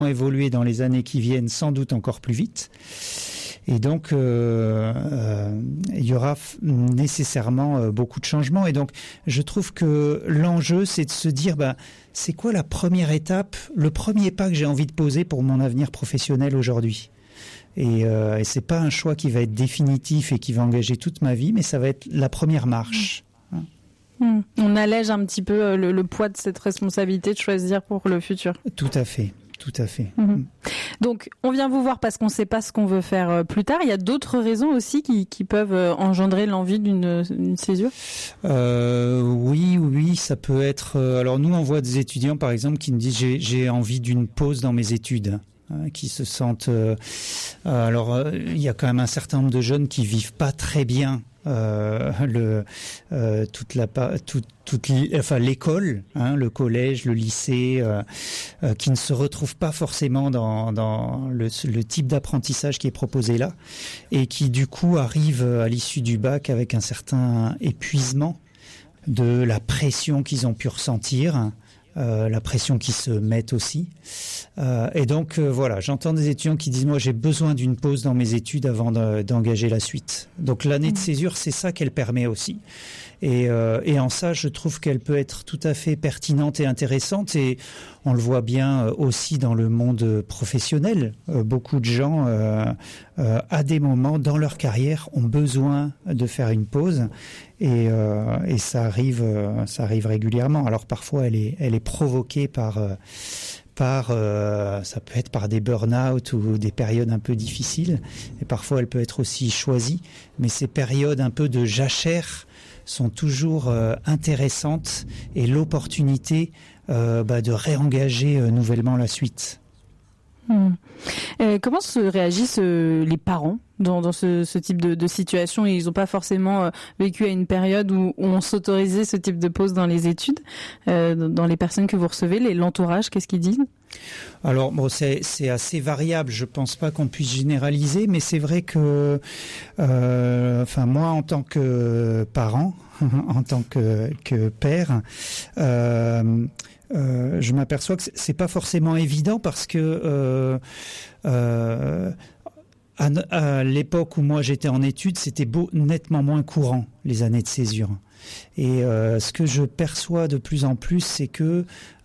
évoluer dans les années qui viennent, sans doute encore plus vite. Et donc, il y aura nécessairement beaucoup de changements. Et donc, je trouve que l'enjeu, c'est de se dire, c'est quoi la première étape, le premier pas que j'ai envie de poser pour mon avenir professionnel aujourd'hui ? Et c'est pas un choix qui va être définitif et qui va engager toute ma vie, mais ça va être la première marche. On allège un petit peu le poids de cette responsabilité de choisir pour le futur. Tout à fait. Tout à fait. Donc, on vient vous voir parce qu'on ne sait pas ce qu'on veut faire plus tard. Il y a d'autres raisons aussi qui peuvent engendrer l'envie d'une césure ? Oui, ça peut être... alors nous, on voit des étudiants, par exemple, qui nous disent « j'ai envie d'une pause dans mes études ». Qui se sentent... il y a quand même un certain nombre de jeunes qui vivent pas très bien l'école, le collège, le lycée, qui ne se retrouvent pas forcément dans le type d'apprentissage qui est proposé là, et qui du coup arrivent à l'issue du bac avec un certain épuisement de la pression qu'ils ont pu ressentir. La pression qui se met aussi. Et donc, voilà, j'entends des étudiants qui disent « Moi, j'ai besoin d'une pause dans mes études avant d'engager la suite ». Donc, l'année de césure, c'est ça qu'elle permet aussi. Et en ça, je trouve qu'elle peut être tout à fait pertinente et intéressante. Et on le voit bien aussi dans le monde professionnel. Beaucoup de gens, à des moments dans leur carrière, ont besoin de faire une pause. Et ça arrive régulièrement. Alors parfois, elle est provoquée par ça peut être par des burn-out ou des périodes un peu difficiles. Et parfois, elle peut être aussi choisie. Mais ces périodes un peu de jachère sont toujours intéressantes et l'opportunité de réengager nouvellement la suite. Comment se réagissent les parents dans ce type de situation? Ils n'ont pas forcément vécu à une période où on s'autorisait ce type de pause dans les études. Dans les personnes que vous recevez, l'entourage, qu'est-ce qu'ils disent? Alors c'est assez variable. Je pense pas qu'on puisse généraliser, mais c'est vrai que, moi en tant que parent, en tant que père. Je m'aperçois que c'est pas forcément évident parce que à l'époque où moi j'étais en études, c'était nettement moins courant les années de césure. Et ce que je perçois de plus en plus, c'est que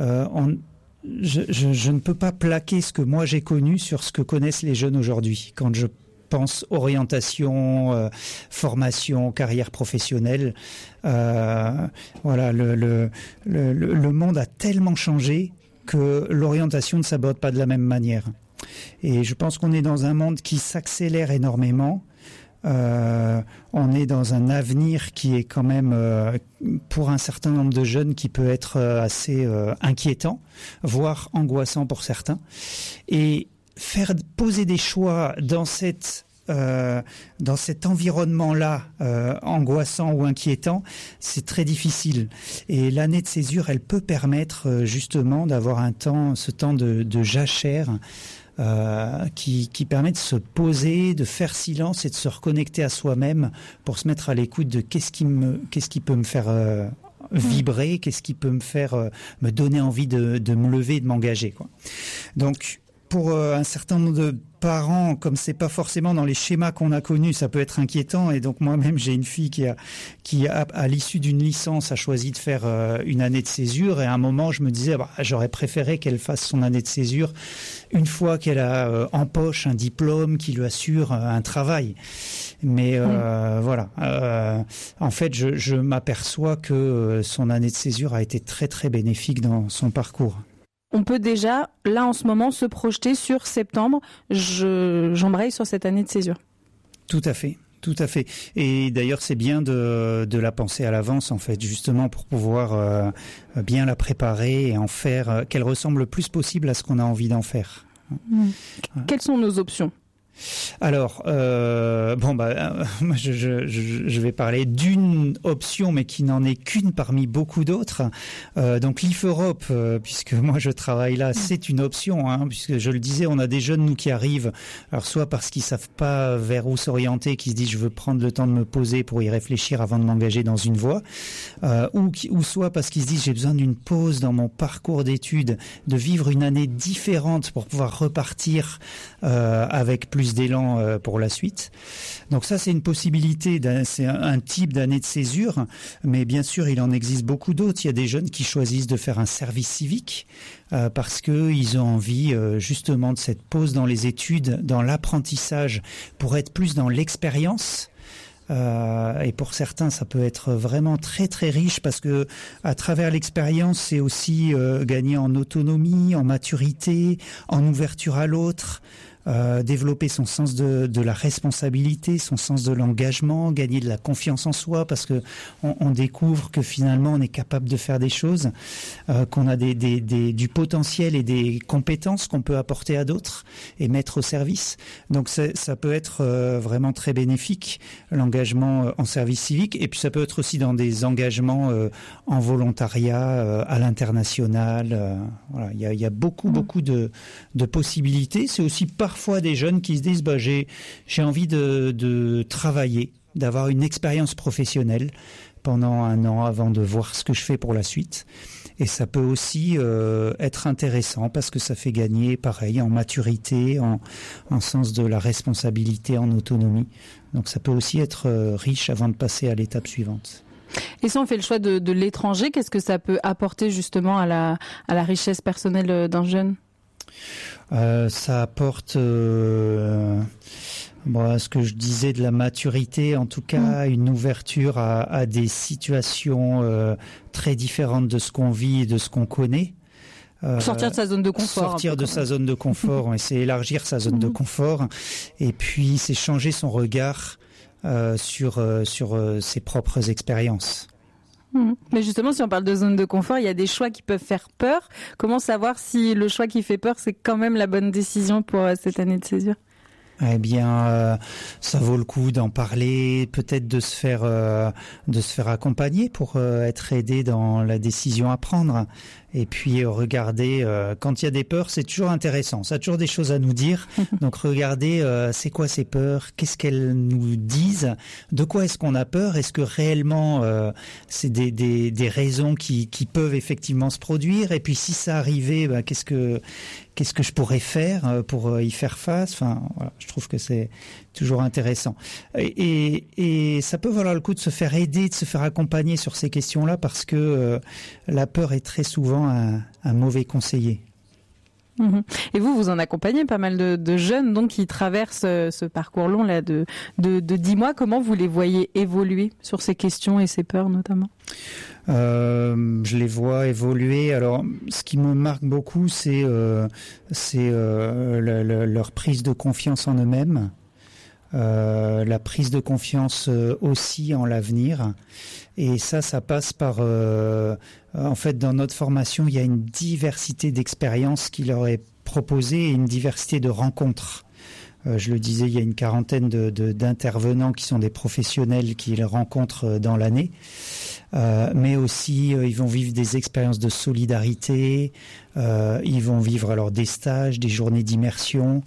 je ne peux pas plaquer ce que moi j'ai connu sur ce que connaissent les jeunes aujourd'hui. Quand je pense orientation, formation, carrière professionnelle. Le monde a tellement changé que l'orientation ne s'aborde pas de la même manière. Et je pense qu'on est dans un monde qui s'accélère énormément. On est dans un avenir qui est quand même, pour un certain nombre de jeunes, qui peut être assez inquiétant, voire angoissant pour certains. Et poser des choix dans cet environnement-là, angoissant ou inquiétant, c'est très difficile. Et l'année de césure, elle peut permettre justement d'avoir ce temps de jachère qui permet de se poser, de faire silence et de se reconnecter à soi-même pour se mettre à l'écoute de qu'est-ce qui peut me faire vibrer, qu'est-ce qui peut me faire me donner envie de me lever et de m'engager, quoi. Donc, pour un certain nombre de parents, comme c'est pas forcément dans les schémas qu'on a connus, ça peut être inquiétant. Et donc moi-même, j'ai une fille qui à l'issue d'une licence a choisi de faire une année de césure. Et à un moment, je me disais, j'aurais préféré qu'elle fasse son année de césure une fois qu'elle a en poche un diplôme qui lui assure un travail. Mais voilà. En fait, je m'aperçois que son année de césure a été très très bénéfique dans son parcours. On peut déjà, là en ce moment, se projeter sur septembre. J'embraye sur cette année de césure. Tout à fait. Et d'ailleurs, c'est bien de la penser à l'avance, en fait, justement pour pouvoir bien la préparer et en faire qu'elle ressemble le plus possible à ce qu'on a envie d'en faire. Quelles sont nos options Alors, moi je vais parler d'une option, mais qui n'en est qu'une parmi beaucoup d'autres. Donc l'IFEUROPE, puisque moi je travaille là, c'est une option, puisque je le disais, on a des jeunes nous qui arrivent, alors soit parce qu'ils savent pas vers où s'orienter, qui se disent je veux prendre le temps de me poser pour y réfléchir avant de m'engager dans une voie, ou soit parce qu'ils se disent j'ai besoin d'une pause dans mon parcours d'études, de vivre une année différente pour pouvoir repartir avec plus d'élan pour la suite. Donc ça, c'est une possibilité, c'est un type d'année de césure, mais bien sûr, il en existe beaucoup d'autres. Il y a des jeunes qui choisissent de faire un service civique parce qu'ils ont envie justement de cette pause dans les études, dans l'apprentissage, pour être plus dans l'expérience. Et pour certains, ça peut être vraiment très très riche parce que à travers l'expérience, c'est aussi gagner en autonomie, en maturité, en ouverture à l'autre. Développer son sens de la responsabilité, son sens de l'engagement, gagner de la confiance en soi parce que on découvre que finalement on est capable de faire des choses, qu'on a du potentiel et des compétences qu'on peut apporter à d'autres et mettre au service. Donc ça peut être vraiment très bénéfique, l'engagement en service civique, et puis ça peut être aussi dans des engagements en volontariat à l'international. Voilà, il y a beaucoup de possibilités. C'est aussi parfois des jeunes qui se disent j'ai envie de travailler, d'avoir une expérience professionnelle pendant 1 an avant de voir ce que je fais pour la suite. Et ça peut aussi être intéressant parce que ça fait gagner, pareil, en maturité, en sens de la responsabilité, en autonomie. Donc ça peut aussi être riche avant de passer à l'étape suivante. Et si on fait le choix de l'étranger, qu'est-ce que ça peut apporter justement à la richesse personnelle d'un jeune ? Ça apporte ce que je disais de la maturité, en tout cas une ouverture à des situations très différentes de ce qu'on vit et de ce qu'on connaît. Sortir de sa zone de confort. Sortir de sa zone de confort, c'est élargir sa zone de confort, et puis c'est changer son regard sur ses propres expériences. Mais justement, si on parle de zone de confort, il y a des choix qui peuvent faire peur. Comment savoir si le choix qui fait peur, c'est quand même la bonne décision pour cette année de césure ? Eh bien, ça vaut le coup d'en parler, peut-être de se faire accompagner pour être aidé dans la décision à prendre. Et puis regarder, quand il y a des peurs, c'est toujours intéressant. Ça a toujours des choses à nous dire. Donc regardez, c'est quoi ces peurs ? Qu'est-ce qu'elles nous disent ? De quoi est-ce qu'on a peur ? Est-ce que réellement c'est des raisons qui peuvent effectivement se produire ? Et puis si ça arrivait, qu'est-ce que je pourrais faire pour y faire face ? Enfin, voilà, je trouve que c'est toujours intéressant. Et ça peut valoir le coup de se faire aider, de se faire accompagner sur ces questions-là, parce que la peur est très souvent un mauvais conseiller. Et vous en accompagnez pas mal de jeunes donc qui traversent ce parcours long là de 10 mois. Comment vous les voyez évoluer sur ces questions et ces peurs notamment ? Je les vois évoluer. Alors, ce qui me marque beaucoup, c'est leur prise de confiance en eux-mêmes. La prise de confiance aussi en l'avenir, et ça passe par en fait dans notre formation il y a une diversité d'expériences qui leur est proposée et une diversité de rencontres. Je le disais, il y a une quarantaine d'intervenants qui sont des professionnels qui les rencontrent dans l'année, mais aussi ils vont vivre des expériences de solidarité, ils vont vivre alors des stages, des journées d'immersion.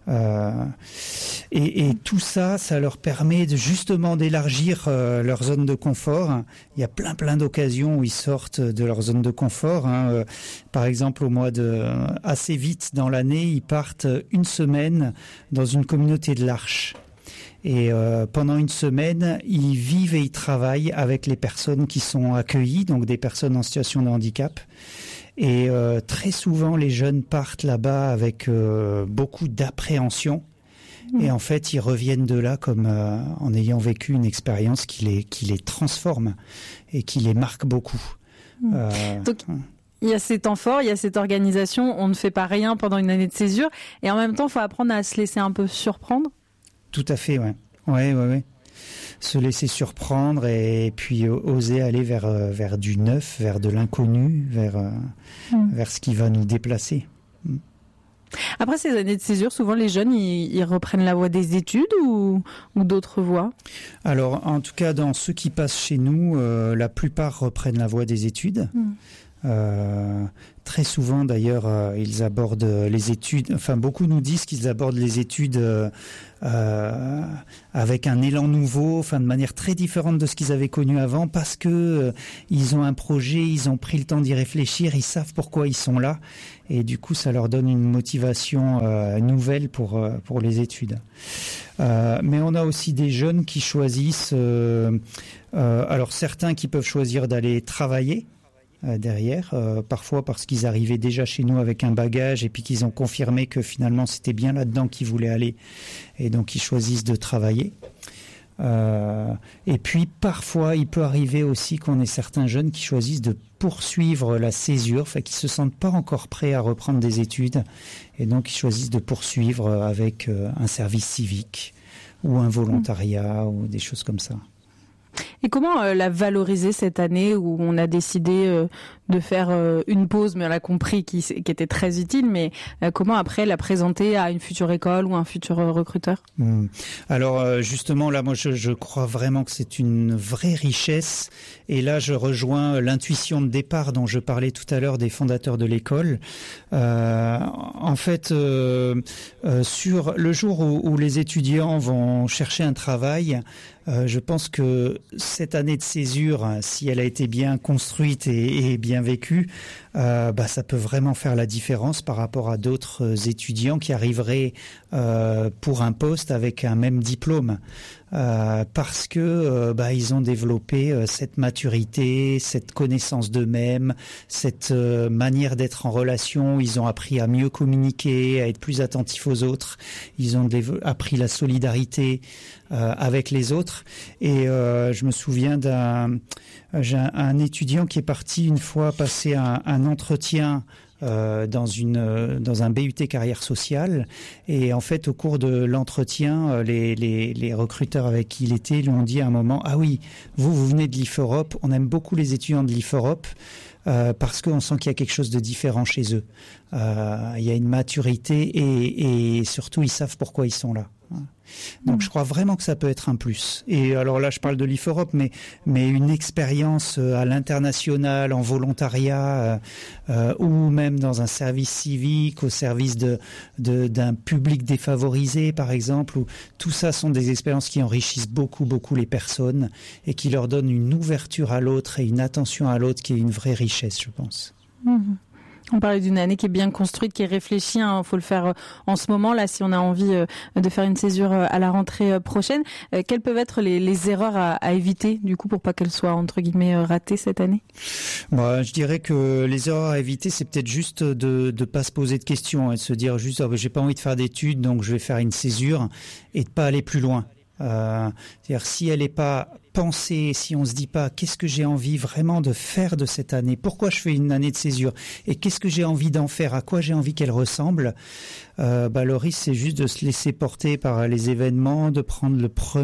Et tout ça leur permet justement d'élargir leur zone de confort. Il y a plein d'occasions où ils sortent de leur zone de confort. Par exemple, assez vite dans l'année, ils partent 1 semaine dans une communauté de l'Arche. Et pendant 1 semaine, ils vivent et ils travaillent avec les personnes qui sont accueillies, donc des personnes en situation de handicap. Et très souvent, les jeunes partent là-bas avec beaucoup d'appréhension. Et en fait, ils reviennent de là comme en ayant vécu une expérience qui les transforme et qui les marque beaucoup. Donc, il y a ces temps forts, il y a cette organisation. On ne fait pas rien pendant une année de césure. Et en même temps, il faut apprendre à se laisser un peu surprendre. Tout à fait, ouais. Ouais. Se laisser surprendre et puis oser aller vers du neuf, vers de l'inconnu, vers ce qui va nous déplacer. Après ces années de césure, souvent les jeunes, ils reprennent la voie des études ou d'autres voies? Alors, en tout cas, dans ceux qui passent chez nous, la plupart reprennent la voie des études. Très souvent, d'ailleurs, ils abordent les études. Enfin, beaucoup nous disent qu'ils abordent les études avec un élan nouveau, enfin de manière très différente de ce qu'ils avaient connu avant, parce que ils ont un projet, ils ont pris le temps d'y réfléchir, ils savent pourquoi ils sont là, et du coup, ça leur donne une motivation nouvelle pour les études. Mais on a aussi des jeunes qui choisissent. Alors certains qui peuvent choisir d'aller travailler. Derrière, parfois parce qu'ils arrivaient déjà chez nous avec un bagage et puis qu'ils ont confirmé que finalement c'était bien là-dedans qu'ils voulaient aller et donc ils choisissent de travailler. Et puis parfois il peut arriver aussi qu'on ait certains jeunes qui choisissent de poursuivre la césure, enfin qui se sentent pas encore prêts à reprendre des études et donc ils choisissent de poursuivre avec un service civique ou un volontariat ou des choses comme ça. Et comment la valoriser cette année où on a décidé de faire une pause, mais on a compris qui était très utile, mais comment après la présenter à une future école ou un futur recruteur? Alors justement là, moi je crois vraiment que c'est une vraie richesse et là je rejoins l'intuition de départ dont je parlais tout à l'heure des fondateurs de l'école. En fait, sur le jour où les étudiants vont chercher un travail, je pense que cette année de césure, si elle a été bien construite et bien vécue, ça peut vraiment faire la différence par rapport à d'autres étudiants qui arriveraient pour un poste avec un même diplôme. Parce que ils ont développé cette maturité, cette connaissance d'eux-mêmes, cette manière d'être en relation. Ils ont appris à mieux communiquer, à être plus attentifs aux autres. Ils ont appris la solidarité avec les autres. Et je me souviens j'ai un étudiant qui est parti une fois passer un entretien dans un BUT carrière sociale et en fait au cours de l'entretien les recruteurs avec qui il était lui ont dit à un moment: ah oui, vous venez de l'IFEUROP, on aime beaucoup les étudiants de l'IFEUROP parce qu'on sent qu'il y a quelque chose de différent chez eux, il y a une maturité et surtout ils savent pourquoi ils sont là. Donc je crois vraiment que ça peut être un plus. Et alors là je parle de l'IFEUROP, mais une expérience à l'international, en volontariat ou même dans un service civique, au service d'un public défavorisé par exemple, où tout ça sont des expériences qui enrichissent beaucoup les personnes et qui leur donnent une ouverture à l'autre et une attention à l'autre qui est une vraie richesse, je pense. On parlait d'une année qui est bien construite, qui est réfléchie. Faut le faire en ce moment là si on a envie de faire une césure à la rentrée prochaine. Quelles peuvent être les erreurs à éviter du coup pour pas qu'elles soient entre guillemets ratées cette année? Je dirais que les erreurs à éviter, c'est peut-être juste de pas se poser de questions et de se dire juste j'ai pas envie de faire d'études donc je vais faire une césure et de pas aller plus loin. C'est-à-dire si elle n'est pas pensée, si on se dit pas qu'est-ce que j'ai envie vraiment de faire de cette année, pourquoi je fais une année de césure et qu'est-ce que j'ai envie d'en faire, à quoi j'ai envie qu'elle ressemble, le risque c'est juste de se laisser porter par les événements, de prendre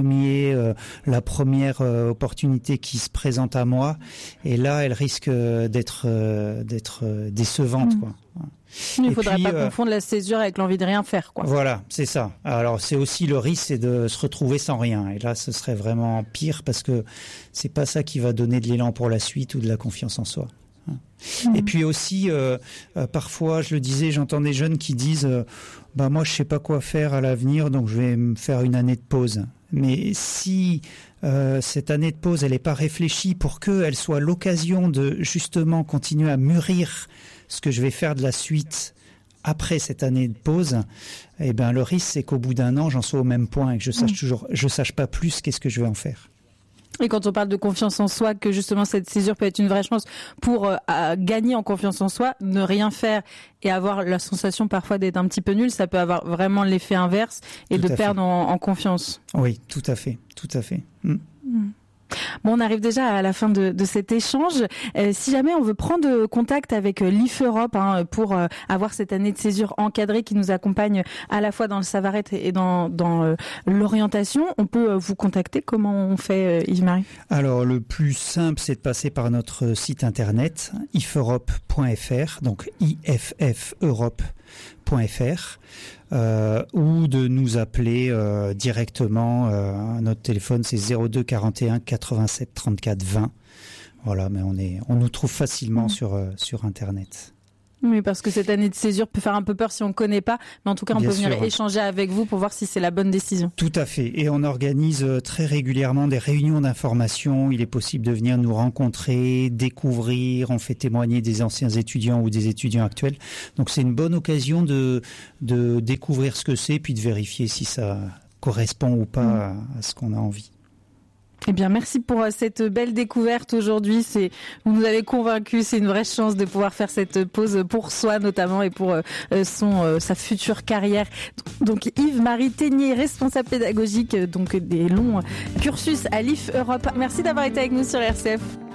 la première opportunité qui se présente à moi et là elle risque d'être décevante quoi. Il ne faudrait pas confondre la césure avec l'envie de rien faire, quoi. Voilà, c'est ça. Alors c'est aussi le risque, c'est de se retrouver sans rien. Et là, ce serait vraiment pire parce que c'est pas ça qui va donner de l'élan pour la suite ou de la confiance en soi. Et puis aussi, parfois, je le disais, j'entends des jeunes qui disent moi, je sais pas quoi faire à l'avenir, donc je vais me faire une année de pause. Mais si cette année de pause, elle n'est pas réfléchie pour qu'elle soit l'occasion de justement continuer à mûrir ce que je vais faire de la suite après cette année de pause, le risque c'est qu'au bout d'un an, j'en sois au même point et que je sache pas plus qu'est-ce que je vais en faire. Et quand on parle de confiance en soi, que justement cette césure peut être une vraie chance pour gagner en confiance en soi, ne rien faire et avoir la sensation parfois d'être un petit peu nul, ça peut avoir vraiment l'effet inverse et de perdre en confiance. Oui, tout à fait. Bon, on arrive déjà à la fin de cet échange. Si jamais on veut prendre contact avec l'IF Europe pour avoir cette année de césure encadrée qui nous accompagne à la fois dans le savoir-être et dans l'orientation, on peut vous contacter. Comment on fait, Yves-Marie ? Alors, le plus simple, c'est de passer par notre site internet ifeurope.fr, donc iffeurope.fr, ou de nous appeler directement. Notre téléphone, c'est 02 41 87 34 20. Voilà, mais on nous trouve facilement sur internet. Oui, parce que cette année de césure peut faire un peu peur si on ne connaît pas, mais en tout cas, on peut venir échanger avec vous pour voir si c'est la bonne décision. Tout à fait. Et on organise très régulièrement des réunions d'information. Il est possible de venir nous rencontrer, découvrir. On fait témoigner des anciens étudiants ou des étudiants actuels. Donc, c'est une bonne occasion de découvrir ce que c'est, puis de vérifier si ça correspond ou pas à ce qu'on a envie. Eh bien, merci pour cette belle découverte aujourd'hui. Vous nous avez convaincus. C'est une vraie chance de pouvoir faire cette pause pour soi, notamment, et pour sa future carrière. Donc, Yves-Marie Ténier, responsable pédagogique, donc des longs cursus à l'IF Europe. Merci d'avoir été avec nous sur RCF.